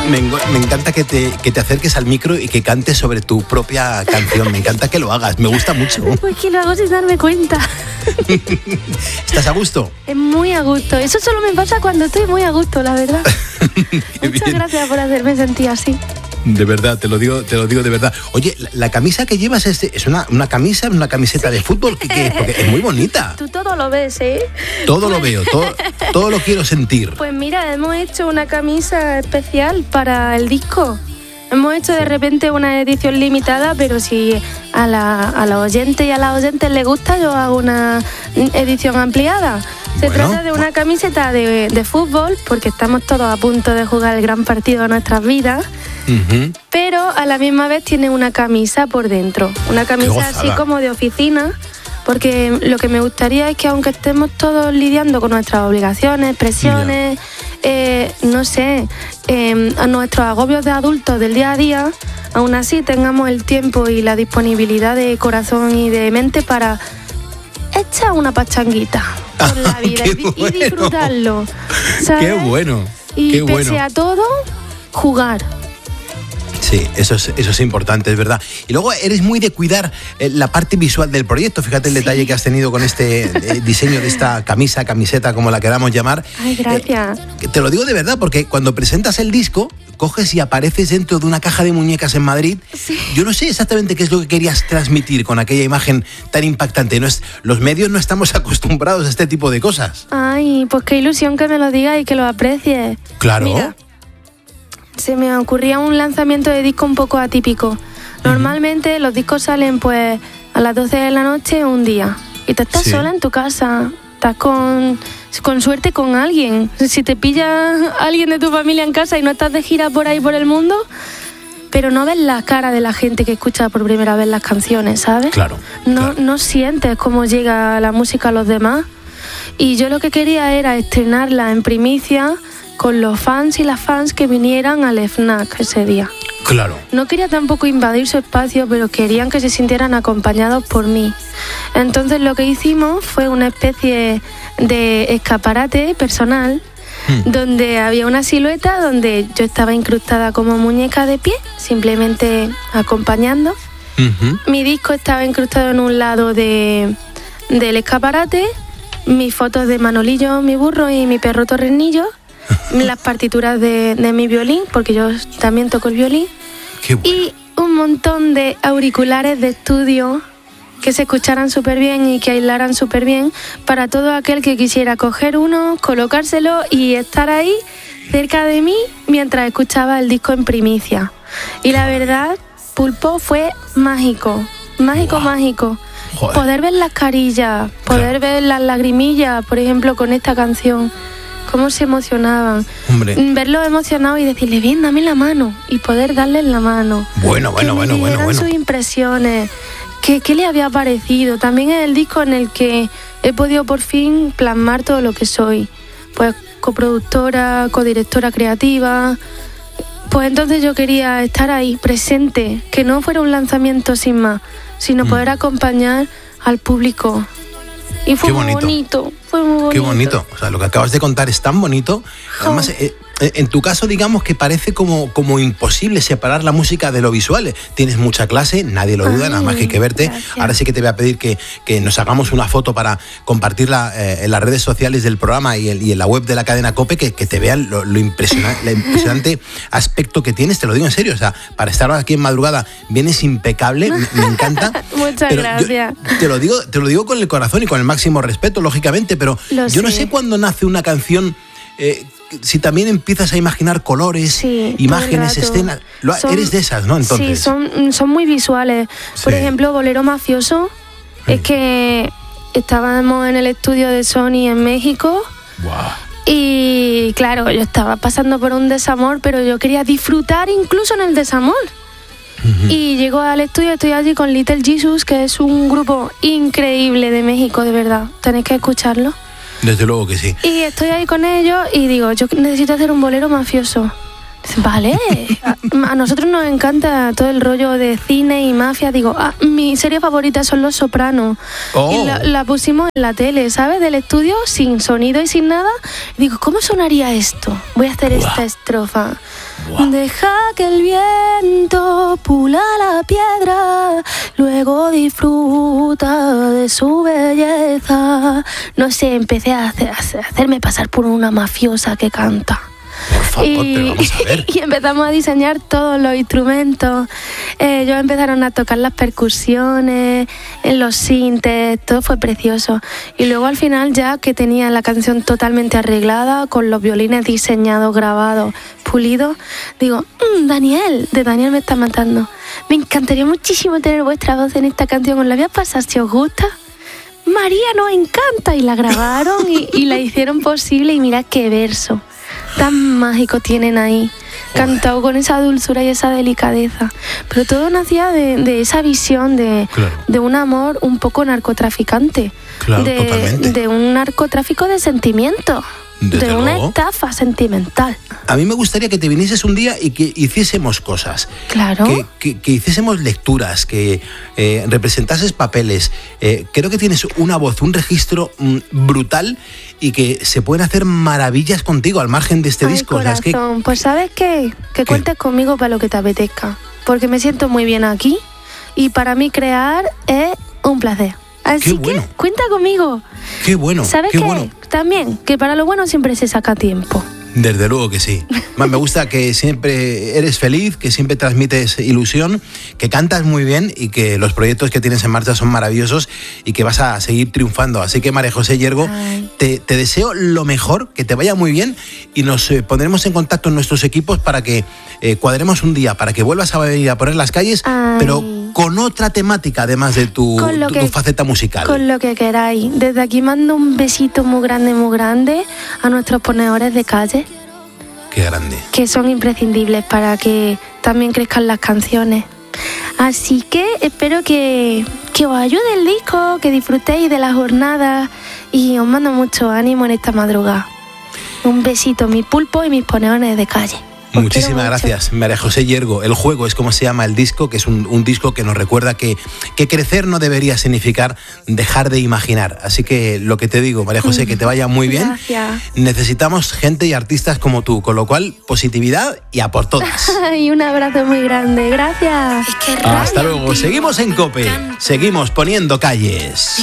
Me encanta que te acerques al micro y que cantes sobre tu propia canción. Me encanta que lo hagas, me gusta mucho. Pues que lo hago sin darme cuenta. ¿Estás a gusto? Muy a gusto. Eso solo me pasa cuando estoy muy a gusto, la verdad. Muchas gracias por hacerme sentir así. De verdad, te lo digo de verdad. Oye, la camisa que llevas es una camisa, una camiseta de fútbol, porque es muy bonita. Tú todo lo ves, ¿eh? Todo lo veo, todo lo quiero sentir. Pues mira, hemos hecho una camisa especial para el disco. Hemos hecho de repente una edición limitada, pero si a los oyentes y a las oyentes les gusta, yo hago una edición ampliada. Se trata de una camiseta de fútbol, porque estamos todos a punto de jugar el gran partido de nuestras vidas. Uh-huh. Pero a la misma vez tiene una camisa por dentro. Una camisa así como de oficina, porque lo que me gustaría es que aunque estemos todos lidiando con nuestras obligaciones, presiones, a nuestros agobios de adultos del día a día, aún así tengamos el tiempo y la disponibilidad de corazón y de mente para echar una pachanguita por la vida y disfrutarlo, ¿sabes? ¡Qué bueno! Y pese a todo, jugar. Sí, eso es importante, es verdad. Y luego eres muy de cuidar la parte visual del proyecto. Fíjate el detalle que has tenido con este diseño de esta camiseta, como la queramos llamar. Ay, gracias. Te lo digo de verdad, porque cuando presentas el disco, coges y apareces dentro de una caja de muñecas en Madrid. Sí. Yo no sé exactamente qué es lo que querías transmitir con aquella imagen tan impactante. Los medios no estamos acostumbrados a este tipo de cosas. Ay, pues qué ilusión que me lo digas y que lo aprecies. Claro. Mira, se me ocurría un lanzamiento de disco un poco atípico. Normalmente los discos salen pues a las 12 de la noche un día. Y tú estás sola en tu casa. Estás con suerte con alguien. Si te pilla alguien de tu familia en casa y no estás de gira por ahí por el mundo, pero no ves la cara de la gente que escucha por primera vez las canciones, ¿sabes? Claro. No sientes cómo llega la música a los demás. Y yo lo que quería era estrenarla en primicia con los fans y las fans que vinieran al FNAC ese día. Claro. No quería tampoco invadir su espacio, pero querían que se sintieran acompañados por mí. Entonces lo que hicimos fue una especie de escaparate personal, donde había una silueta donde yo estaba incrustada como muñeca de pie, simplemente acompañando. Uh-huh. Mi disco estaba incrustado en un lado del escaparate, mis fotos de Manolillo, mi burro y mi perro Torrenillo, las partituras de mi violín, porque yo también toco el violín. Qué bueno. Y un montón de auriculares de estudio que se escucharan súper bien y que aislaran súper bien para todo aquel que quisiera coger uno, colocárselo y estar ahí cerca de mí mientras escuchaba el disco en primicia. Y la verdad, Pulpo, fue mágico. Mágico. Joder. Poder ver las carillas, poder ver las lagrimillas, por ejemplo, con esta canción. Cómo se emocionaban. Hombre. Verlos emocionados y decirle, bien, dame la mano. Y poder darles la mano. Bueno. Sus impresiones. ¿Qué le había parecido? También es el disco en el que he podido por fin plasmar todo lo que soy. Pues coproductora, codirectora creativa. Pues entonces yo quería estar ahí, presente. Que no fuera un lanzamiento sin más, sino poder acompañar al público. Y fue muy bonito. Qué bonito. O sea, lo que acabas de contar es tan bonito. Además, en tu caso, digamos que parece como imposible separar la música de lo visual. Tienes mucha clase, nadie lo duda, nada más que hay que verte. Gracias. Ahora sí que te voy a pedir que nos hagamos una foto para compartirla en las redes sociales del programa y en la web de la cadena COPE, que te vean lo impresionante aspecto que tienes. Te lo digo en serio. O sea, para estar aquí en madrugada vienes impecable, me encanta. Muchas gracias. Te lo digo con el corazón y con el máximo respeto, lógicamente, pero yo no sé cuándo nace una canción, si también empiezas a imaginar colores, imágenes, escenas. Eres de esas, ¿no? Entonces. Sí, son muy visuales. Por ejemplo, Bolero Mafioso, es que estábamos en el estudio de Sony en México. Wow. Y claro, yo estaba pasando por un desamor, pero yo quería disfrutar incluso en el desamor. Uh-huh. Y llego al estudio, estoy allí con Little Jesus, que es un grupo increíble de México, de verdad. Tenéis que escucharlo. Desde luego que sí. Y estoy ahí con ellos y digo, yo necesito hacer un bolero mafioso. Dicen, vale, a nosotros nos encanta todo el rollo de cine y mafia. Digo, mi serie favorita son Los Sopranos. Y la pusimos en la tele, ¿sabes? Del estudio, sin sonido y sin nada. Y digo, ¿cómo sonaría esto? Voy a hacer esta estrofa. Wow. Deja que el viento pula la piedra, luego disfruta de su belleza. No sé, empecé a hacerme pasar por una mafiosa que canta. Por favor, pero vamos a ver. Y empezamos a diseñar todos los instrumentos. Ellos empezaron a tocar las percusiones, los sintes, todo fue precioso. Y luego al final, ya que tenía la canción totalmente arreglada, con los violines diseñados, grabados, pulidos, digo, Daniel me está matando. Me encantaría muchísimo tener vuestra voz en esta canción. ¿Os la voy a pasar si os gusta? María, nos encanta. Y la grabaron y la hicieron posible. Y mira qué verso tan mágico tienen ahí, cantado con esa dulzura y esa delicadeza. Pero todo nacía de esa visión de un amor un poco narcotraficante, Totalmente. de un narcotráfico de sentimientos, Desde de una luego. estafa sentimental. A mí me gustaría que te vinieses un día y que hiciésemos cosas. Claro. Que hiciésemos lecturas, que representases papeles. Creo que tienes una voz, un registro brutal y que se pueden hacer maravillas contigo al margen de este Ay, disco. corazón, O sea, es que, pues ¿sabes qué? Que cuentes conmigo para lo que te apetezca, porque me siento muy bien aquí y para mí crear es un placer. Así bueno. que cuenta conmigo. qué bueno, ¿Sabes qué qué? bueno. También, que para lo bueno siempre se saca tiempo. Desde luego que sí. Me gusta que siempre eres feliz, que siempre transmites ilusión, que cantas muy bien y que los proyectos que tienes en marcha son maravillosos y que vas a seguir triunfando. Así que, María José Yergo, te deseo lo mejor, que te vaya muy bien y nos pondremos en contacto en nuestros equipos para que cuadremos un día, para que vuelvas a venir a poner las calles, pero con otra temática además de tu faceta musical. Con lo que queráis. Desde aquí mando un besito muy grande a nuestros ponedores de calle. Qué grande. Que son imprescindibles para que también crezcan las canciones. Así que espero que os ayude el disco, que disfrutéis de la jornada y os mando mucho ánimo en esta madrugada. Un besito, mi pulpo y mis ponedores de calle. Muchísimas gracias, María José Yergo. El juego es como se llama el disco, que es un disco que nos recuerda que crecer no debería significar dejar de imaginar. Así que lo que te digo, María José, que te vaya muy bien. Gracias. Necesitamos gente y artistas como tú, con lo cual, positividad y a por todas. Y un abrazo muy grande. Gracias. Hasta luego. Seguimos en COPE. Seguimos poniendo calles.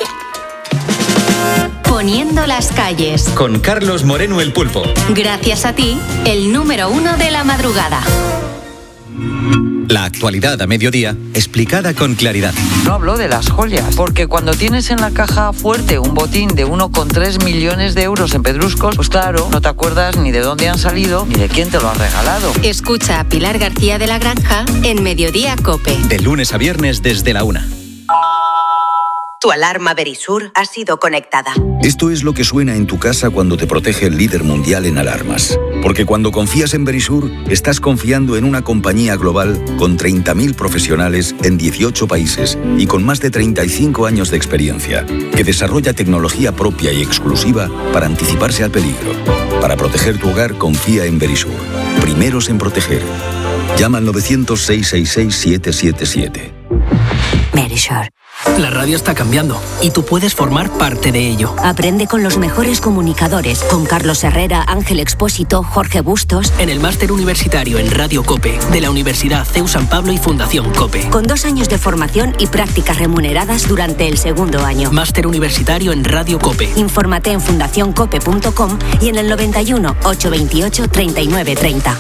Poniendo las calles. Con Carlos Moreno el Pulpo. Gracias a ti, el número 1 de la madrugada. La actualidad a mediodía, explicada con claridad. No hablo de las joyas, porque cuando tienes en la caja fuerte un botín de 1,3 millones de euros en pedruscos, pues claro, no te acuerdas ni de dónde han salido ni de quién te lo ha regalado. Escucha a Pilar García de la Granja en Mediodía COPE. De lunes a viernes desde la 1. Tu alarma Verisur ha sido conectada. Esto es lo que suena en tu casa cuando te protege el líder mundial en alarmas. Porque cuando confías en Verisur, estás confiando en una compañía global con 30.000 profesionales en 18 países y con más de 35 años de experiencia, que desarrolla tecnología propia y exclusiva para anticiparse al peligro. Para proteger tu hogar, confía en Verisur. Primeros en proteger. Llama al 900-666-777. Verisur. La radio está cambiando y tú puedes formar parte de ello. Aprende con los mejores comunicadores, con Carlos Herrera, Ángel Expósito, Jorge Bustos. En el máster universitario en Radio COPE de la Universidad CEU San Pablo y Fundación COPE. Con 2 años de formación y prácticas remuneradas durante el segundo año. Máster universitario en Radio COPE. Infórmate en fundacioncope.com y en el 91 828 3930.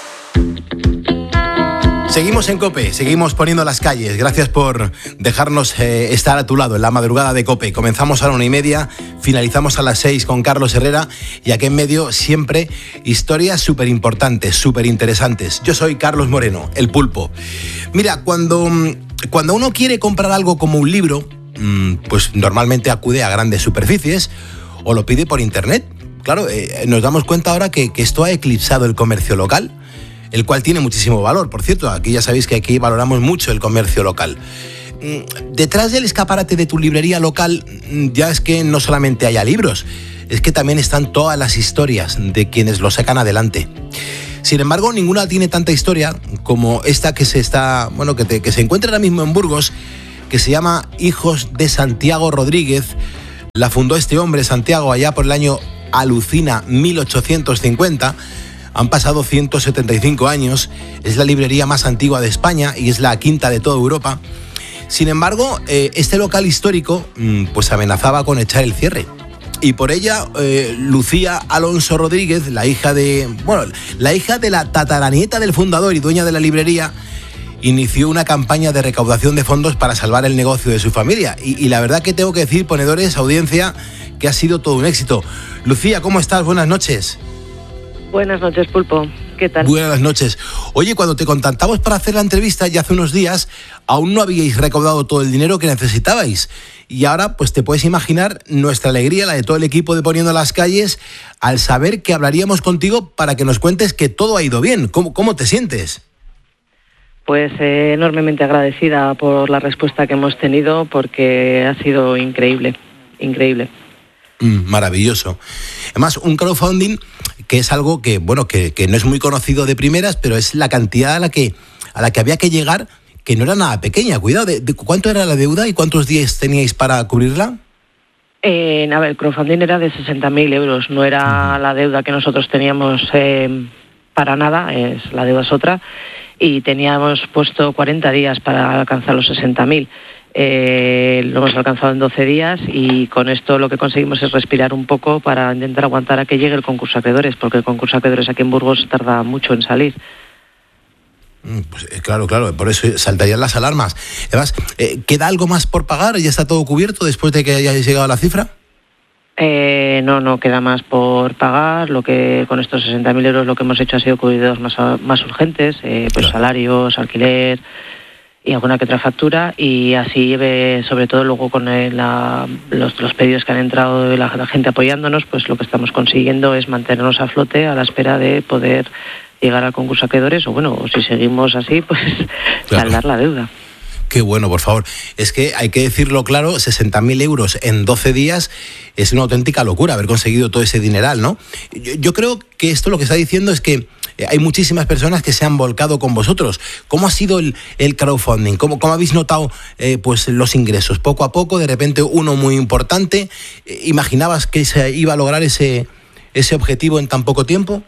Seguimos en COPE, seguimos poniendo las calles. Gracias por dejarnos estar a tu lado en la madrugada de COPE. Comenzamos a la 1:30, finalizamos a las 6 con Carlos Herrera y aquí en medio siempre historias súper importantes, súper interesantes. Yo soy Carlos Moreno, el Pulpo. Mira, cuando uno quiere comprar algo como un libro, pues normalmente acude a grandes superficies o lo pide por internet. Claro, nos damos cuenta ahora que esto ha eclipsado el comercio local, el cual tiene muchísimo valor. Por cierto, aquí ya sabéis que aquí valoramos mucho el comercio local. Detrás del escaparate de tu librería local ya es que no solamente haya libros, es que también están todas las historias de quienes lo sacan adelante. Sin embargo, ninguna tiene tanta historia como esta que se encuentra ahora mismo en Burgos, que se llama Hijos de Santiago Rodríguez. La fundó este hombre, Santiago, allá por el año alucina 1850. Han pasado 175 años, es la librería más antigua de España y es la quinta de toda Europa. Sin embargo, este local histórico pues amenazaba con echar el cierre. Y por ella, Lucía Alonso Rodríguez, la hija de la tataranieta del fundador y dueña de la librería, inició una campaña de recaudación de fondos para salvar el negocio de su familia. Y la verdad que tengo que decir, ponedores, audiencia, que ha sido todo un éxito. Lucía, ¿cómo estás? Buenas noches. Buenas noches, Pulpo. ¿Qué tal? Buenas noches. Oye, cuando te contactamos para hacer la entrevista ya hace unos días, aún no habíais recaudado todo el dinero que necesitabais. Y ahora, pues te puedes imaginar nuestra alegría, la de todo el equipo de Poniendo las Calles, al saber que hablaríamos contigo para que nos cuentes que todo ha ido bien. ¿Cómo te sientes? Pues enormemente agradecida por la respuesta que hemos tenido, porque ha sido increíble. Maravilloso. Además, un crowdfunding que es algo que, bueno, que no es muy conocido de primeras, pero es la cantidad a la que había que llegar, que no era nada pequeña. Cuidado, ¿de cuánto era la deuda y cuántos días teníais para cubrirla? A ver, el crowdfunding era de 60.000 euros, no era la deuda que nosotros teníamos para nada, la deuda es otra, y teníamos puesto 40 días para alcanzar los 60.000. Lo hemos alcanzado en 12 días y con esto lo que conseguimos es respirar un poco para intentar aguantar a que llegue el concurso de acreedores, porque el concurso de acreedores aquí en Burgos tarda mucho en salir. Pues claro, por eso saltarían las alarmas. Además, ¿queda algo más por pagar? ¿Ya está todo cubierto después de que hayáis llegado a la cifra? No queda más por pagar. Lo que con estos 60.000 euros lo que hemos hecho ha sido cubrir más urgentes, pues salarios, alquiler y alguna que otra factura, y así sobre todo luego con los pedidos que han entrado de la gente apoyándonos, pues lo que estamos consiguiendo es mantenernos a flote a la espera de poder llegar al concurso de acreedores, o si seguimos así, pues saldar la deuda. Qué bueno, por favor. Es que hay que decirlo claro, 60.000 euros en 12 días es una auténtica locura haber conseguido todo ese dineral, ¿no? Yo creo que esto lo que está diciendo es que hay muchísimas personas que se han volcado con vosotros. ¿Cómo ha sido el crowdfunding? ¿Cómo habéis notado pues los ingresos? Poco a poco, de repente uno muy importante. ¿Imaginabas que se iba a lograr ese objetivo en tan poco tiempo?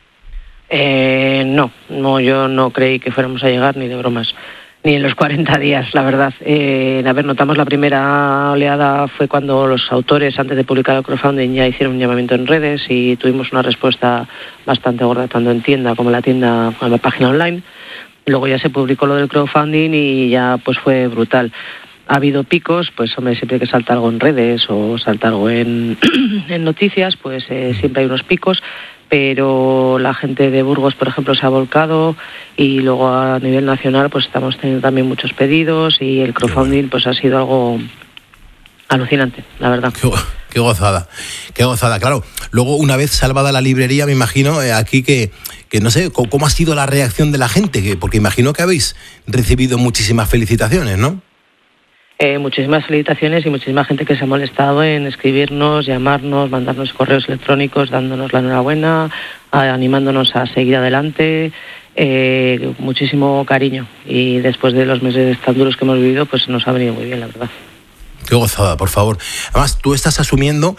No, yo no creí que fuéramos a llegar ni de bromas, ni en los 40 días, la verdad. Notamos la primera oleada fue cuando los autores, antes de publicar el crowdfunding, ya hicieron un llamamiento en redes y tuvimos una respuesta bastante gorda, tanto en tienda como en la página online. Luego ya se publicó lo del crowdfunding y ya pues fue brutal. Ha habido picos, pues hombre, siempre que salta algo en redes o salta algo en noticias, pues siempre hay unos picos, pero la gente de Burgos, por ejemplo, se ha volcado, y luego a nivel nacional pues estamos teniendo también muchos pedidos y el crowdfunding pues ha sido algo alucinante, la verdad. Qué gozada, claro. Luego, una vez salvada la librería, me imagino aquí que no sé, ¿cómo ha sido la reacción de la gente? Porque imagino que habéis recibido muchísimas felicitaciones, ¿no? Muchísimas felicitaciones y muchísima gente que se ha molestado en escribirnos, llamarnos, mandarnos correos electrónicos dándonos la enhorabuena, animándonos a seguir adelante, muchísimo cariño, y después de los meses tan duros que hemos vivido, pues nos ha venido muy bien, la verdad. Qué gozada, por favor. Además, tú estás asumiendo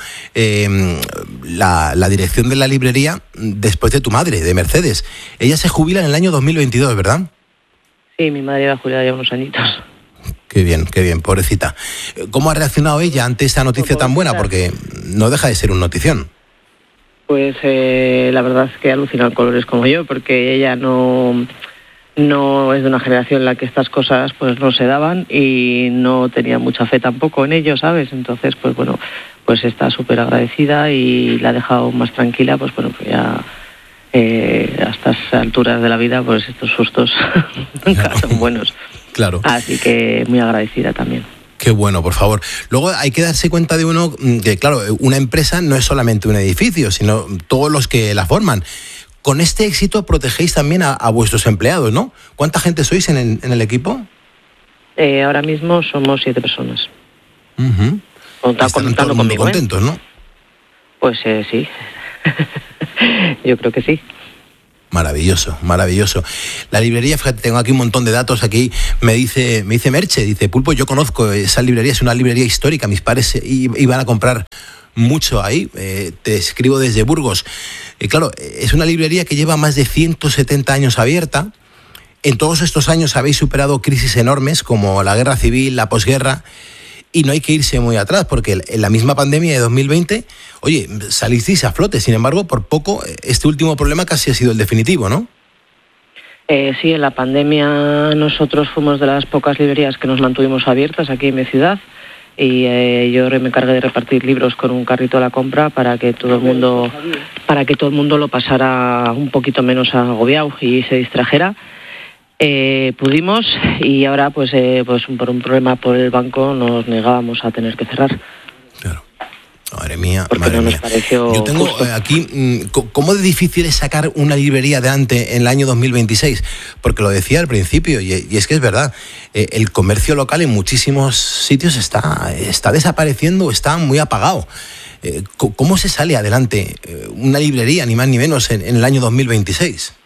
la dirección de la librería después de tu madre, de Mercedes. Ella se jubila en el año 2022, ¿verdad? Sí, mi madre va jubilada ya unos añitos. Qué bien, pobrecita. ¿Cómo ha reaccionado ella ante esta noticia tan buena? Porque no deja de ser un notición. Pues la verdad es que ha alucinado colores como yo, porque ella no es de una generación en la que estas cosas pues no se daban y no tenía mucha fe tampoco en ello, ¿sabes? Entonces, pues bueno, pues está súper agradecida y la ha dejado más tranquila, pues bueno, pues ya a estas alturas de la vida, pues estos sustos nunca son buenos. Claro. Así que muy agradecida también. Qué bueno, por favor. Luego hay que darse cuenta de uno que, claro, una empresa no es solamente un edificio, sino todos los que la forman. Con este éxito protegéis también a vuestros empleados, ¿no? ¿Cuánta gente sois en el equipo? Ahora mismo somos 7 personas. Uh-huh. Contando conmigo, contentos, ¿no? Pues sí. Yo creo que sí. Maravilloso. La librería, fíjate, tengo aquí un montón de datos. Aquí me dice Merche, dice: Pulpo, yo conozco esa librería, es una librería histórica, mis padres iban a comprar mucho ahí, te escribo desde Burgos. claro, es una librería que lleva más de 170 años abierta. En todos estos años habéis superado crisis enormes como la guerra civil, la posguerra, y no hay que irse muy atrás, porque en la misma pandemia de 2020, oye, salisteis a flote. Sin embargo, por poco, este último problema casi ha sido el definitivo, ¿no? Sí, en la pandemia nosotros fuimos de las pocas librerías que nos mantuvimos abiertas aquí en mi ciudad, y yo me encargué de repartir libros con un carrito a la compra para que todo el mundo lo pasara un poquito menos agobiado y se distrajera. Pudimos, y ahora pues por un problema por el banco nos negábamos a tener que cerrar. Claro. Madre mía, porque madre no nos mía. pareció Yo tengo justo. aquí, ¿cómo de difícil es sacar una librería adelante en el año 2026? Porque lo decía al principio, y es que es verdad, el comercio local en muchísimos sitios está desapareciendo, está muy apagado. ¿Cómo se sale adelante una librería, ni más ni menos, en el año 2026?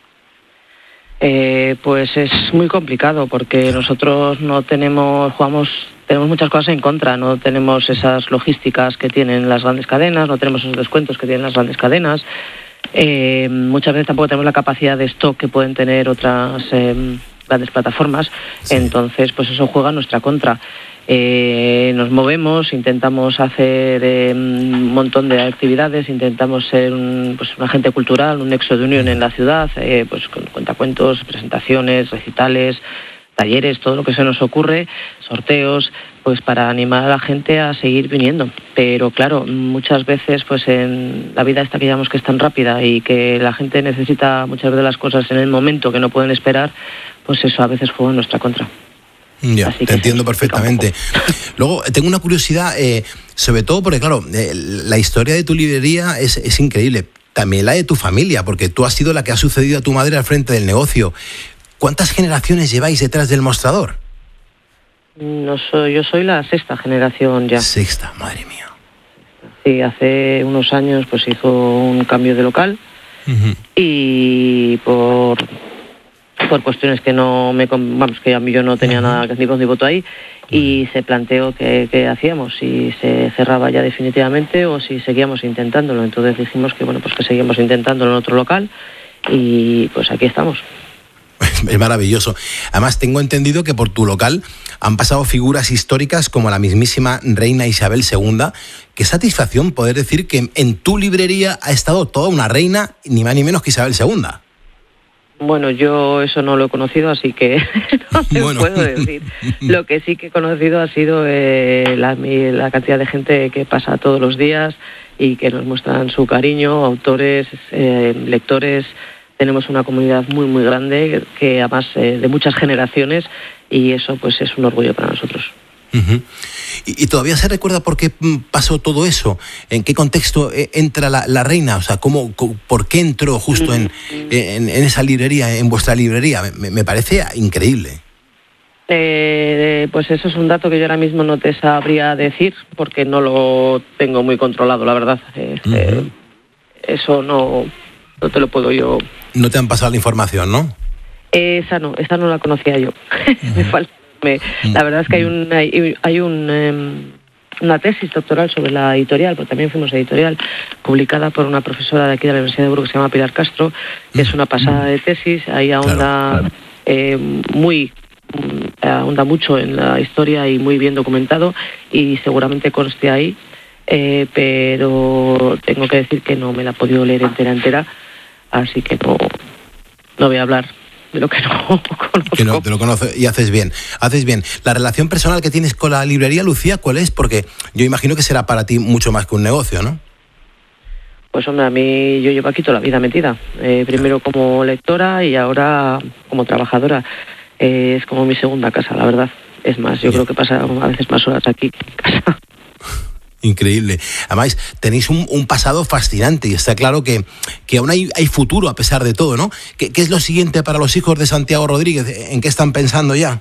Pues es muy complicado, porque nosotros tenemos muchas cosas en contra. No tenemos esas logísticas que tienen las grandes cadenas, no tenemos esos descuentos que tienen las grandes cadenas. Muchas veces tampoco tenemos la capacidad de stock que pueden tener otras grandes plataformas. Sí. Entonces, pues eso juega en nuestra contra. Nos movemos, intentamos hacer un montón de actividades, intentamos ser un agente cultural, un nexo de unión en la ciudad, pues con cuentacuentos, presentaciones, recitales, talleres, todo lo que se nos ocurre, sorteos, pues para animar a la gente a seguir viniendo. Pero claro, muchas veces pues en la vida esta que llamamos que es tan rápida y que la gente necesita muchas veces las cosas en el momento que no pueden esperar, pues eso a veces juega en nuestra contra. Ya, te entiendo perfectamente. Luego, tengo una curiosidad, sobre todo porque, claro, la historia de tu librería es increíble. También la de tu familia, porque tú has sido la que ha sucedido a tu madre al frente del negocio. ¿Cuántas generaciones lleváis detrás del mostrador? Yo soy la sexta generación ya. Sexta, madre mía. Sí, hace unos años pues hizo un cambio de local. Uh-huh. Y por cuestiones que que a mí yo no tenía nada ni voz ni voto ahí, y se planteó qué hacíamos, si se cerraba ya definitivamente o si seguíamos intentándolo. Entonces dijimos que pues que seguíamos intentándolo en otro local, y pues aquí estamos. Es maravilloso. Además, tengo entendido que por tu local han pasado figuras históricas como la mismísima reina Isabel II. Qué satisfacción poder decir que en tu librería ha estado toda una reina, ni más ni menos que Isabel II. Bueno, yo eso no lo he conocido, así que no te puedo decir. Lo que sí que he conocido ha sido la cantidad de gente que pasa todos los días y que nos muestran su cariño, autores, lectores. Tenemos una comunidad muy, muy grande, que además de muchas generaciones, y eso pues es un orgullo para nosotros. Uh-huh. ¿Y todavía se recuerda por qué pasó todo eso? ¿En qué contexto entra la reina? O sea, ¿por qué entró justo en esa librería, en vuestra librería? Me parece increíble. Pues eso es un dato que yo ahora mismo no te sabría decir, porque no lo tengo muy controlado, la verdad. Uh-huh. Eso no te lo puedo yo... No te han pasado la información, ¿no? Esa no la conocía yo. Uh-huh. Me falta. La verdad es que hay una tesis doctoral sobre la editorial, porque también fuimos editorial, publicada por una profesora de aquí de la Universidad de Burgos que se llama Pilar Castro, que es una pasada de tesis. Ahí ahonda ahonda mucho en la historia y muy bien documentado, y seguramente conste ahí, pero tengo que decir que no me la he podido leer entera, así que no voy a hablar de lo que no conozco. Que no te lo conoces, y haces bien. La relación personal que tienes con la librería, Lucía, ¿cuál es? Porque yo imagino que será para ti mucho más que un negocio, ¿no? Pues hombre, a mí yo llevo aquí toda la vida metida. Primero como lectora y ahora como trabajadora. Es como mi segunda casa, la verdad. Es más, yo creo que pasa a veces más horas aquí que en casa. Increíble. Además, tenéis un pasado fascinante, y está claro que aún hay futuro a pesar de todo, ¿no? ¿Qué es lo siguiente para los hijos de Santiago Rodríguez? ¿En qué están pensando ya?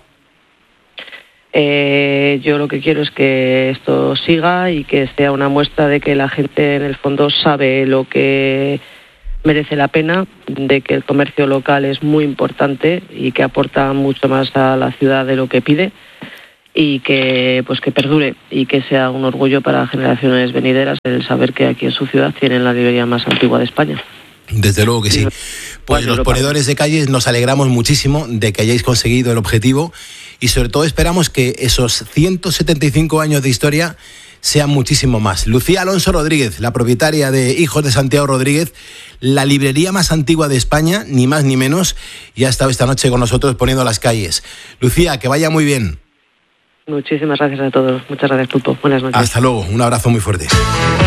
Yo lo que quiero es que esto siga y que sea una muestra de que la gente en el fondo sabe lo que merece la pena, de que el comercio local es muy importante y que aporta mucho más a la ciudad de lo que pide, y que perdure y que sea un orgullo para generaciones venideras el saber que aquí en su ciudad tienen la librería más antigua de España. Desde luego que sí. Pues los ponedores de calles nos alegramos muchísimo de que hayáis conseguido el objetivo y sobre todo esperamos que esos 175 años de historia sean muchísimo más. Lucía Alonso Rodríguez, la propietaria de Hijos de Santiago Rodríguez, la librería más antigua de España, ni más ni menos, y ha estado esta noche con nosotros poniendo las calles. Lucía, que vaya muy bien. Muchísimas gracias a todos. Muchas gracias, Pulpo. Buenas noches. Hasta luego. Un abrazo muy fuerte.